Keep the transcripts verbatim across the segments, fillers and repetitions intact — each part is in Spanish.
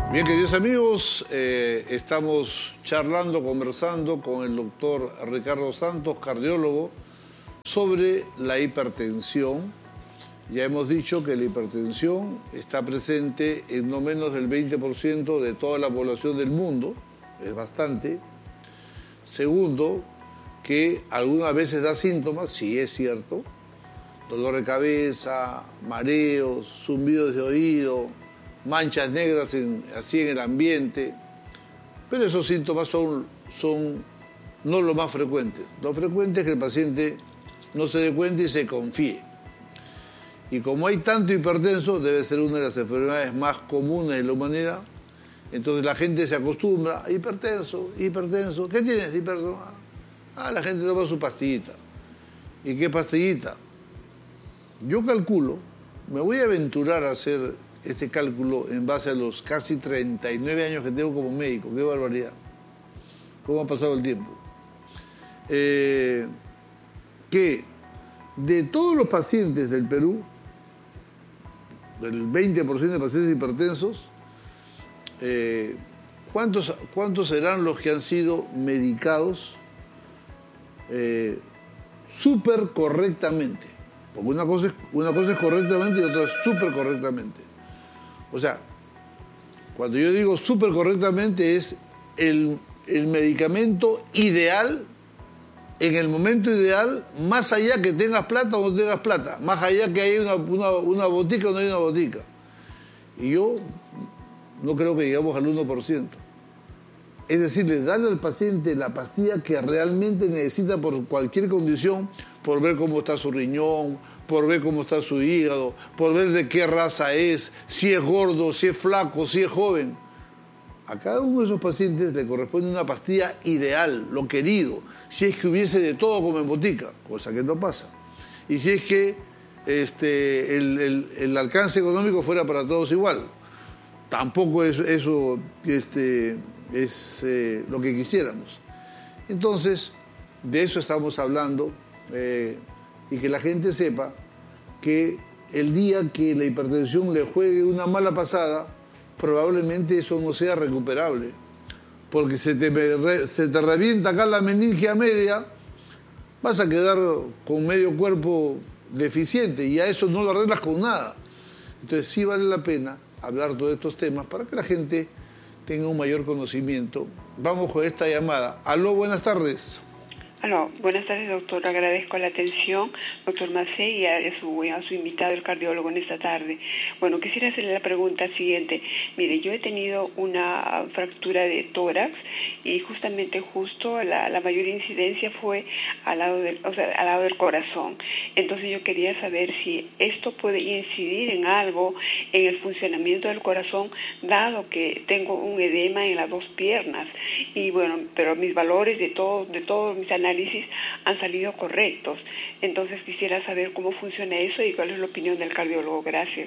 Bien, queridos amigos, eh, estamos charlando, conversando con el doctor Ricardo Santos, cardiólogo, sobre la hipertensión. Ya hemos dicho que la hipertensión está presente en no menos del veinte por ciento de toda la población del mundo, es bastante. Segundo, que algunas veces da síntomas, sí es cierto, dolor de cabeza, mareos, zumbidos de oído, manchas negras en, así en el ambiente, pero esos síntomas son, son no los más frecuentes. Lo frecuente es que el paciente no se dé cuenta y se confíe. Y como hay tanto hipertenso, debe ser una de las enfermedades más comunes en la humanidad, entonces la gente se acostumbra, hipertenso, hipertenso, ¿qué tienes? Hipertenso. Ah, la gente toma su pastillita. ¿Y qué pastillita? Yo calculo, me voy a aventurar a hacer este cálculo en base a los casi treinta y nueve años que tengo como médico. ¡Qué barbaridad! ¿Cómo ha pasado el tiempo? Eh, que de todos los pacientes del Perú, del veinte por ciento de pacientes hipertensos, eh, ¿cuántos, ¿cuántos serán los que han sido medicados eh, súper correctamente? Porque una cosa, es, una cosa es correctamente y otra es súper correctamente. O sea, cuando yo digo súper correctamente es el, el medicamento ideal en el momento ideal, más allá que tengas plata o no tengas plata, más allá que haya una, una, una botica o no hay una botica. Y yo no creo que lleguemos al uno por ciento. Es decir, darle al paciente la pastilla que realmente necesita por cualquier condición, por ver cómo está su riñón, por ver cómo está su hígado, por ver de qué raza es, si es gordo, si es flaco, si es joven. A cada uno de esos pacientes le corresponde una pastilla ideal, lo querido, si es que hubiese de todo como en botica, cosa que no pasa. Y si es que este, el, el, el alcance económico fuera para todos igual. Tampoco es, eso este, es eh, lo que quisiéramos. Entonces, de eso estamos hablando. Eh, y que la gente sepa que el día que la hipertensión le juegue una mala pasada, probablemente eso no sea recuperable, porque se te, se te revienta acá la meningia media, vas a quedar con medio cuerpo deficiente y a eso no lo arreglas con nada. Entonces sí vale la pena hablar todos estos temas para que la gente tenga un mayor conocimiento. Vamos con esta llamada. Aló, buenas tardes. Aló, buenas tardes, doctor. Agradezco la atención, doctor Macé, y a su, a su invitado, el cardiólogo, en esta tarde. Bueno, quisiera hacerle la pregunta siguiente. Mire, yo he tenido una fractura de tórax y justamente justo la, la mayor incidencia fue al lado, del, o sea, al lado del corazón. Entonces yo quería saber si esto puede incidir en algo en el funcionamiento del corazón, dado que tengo un edema en las dos piernas. Y bueno, pero mis valores de todo, de todos mis análisis análisis han salido correctos. Entonces quisiera saber cómo funciona eso y cuál es la opinión del cardiólogo. Gracias.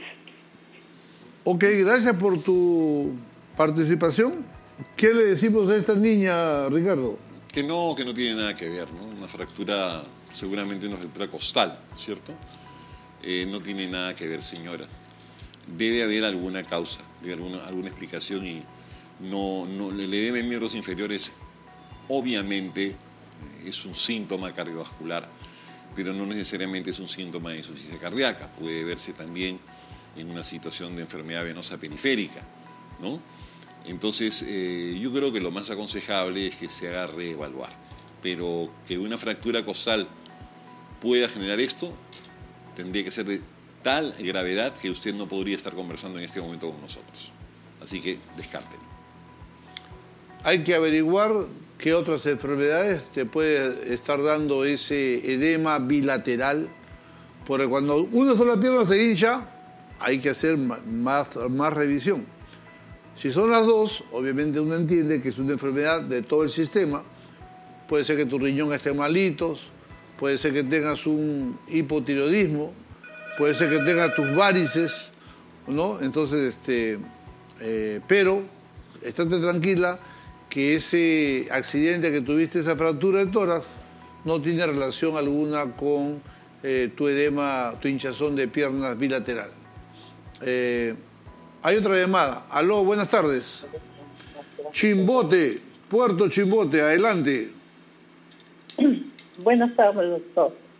Ok, gracias por tu participación. ¿Qué le decimos a esta niña, Ricardo? Que no, que no tiene nada que ver, ¿no? Una fractura, seguramente una fractura costal, ¿cierto? Eh, no tiene nada que ver, señora. Debe haber alguna causa, debe haber alguna, alguna explicación y no, no le deben miembros inferiores, obviamente. Es un síntoma cardiovascular, pero no necesariamente es un síntoma de insuficiencia cardíaca. Puede verse también en una situación de enfermedad venosa periférica, ¿no? Entonces, eh, yo creo que lo más aconsejable es que se haga reevaluar. Pero que una fractura costal pueda generar esto, tendría que ser de tal gravedad que usted no podría estar conversando en este momento con nosotros. Así que, descártelo. Hay que averiguar qué otras enfermedades te puede estar dando ese edema bilateral, porque cuando una sola pierna se hincha, hay que hacer más, más revisión. Si son las dos, obviamente uno entiende que es una enfermedad de todo el sistema. Puede ser que tu riñón esté malito, puede ser que tengas un hipotiroidismo, puede ser que tengas tus varices, ¿no? Entonces, este, eh, pero estate tranquila que ese accidente que tuviste, esa fractura de tórax, no tiene relación alguna con eh, tu edema, tu hinchazón de piernas bilateral. Eh, Hay otra llamada. Aló, buenas tardes. Chimbote, Puerto Chimbote, adelante. Buenas tardes, doctor.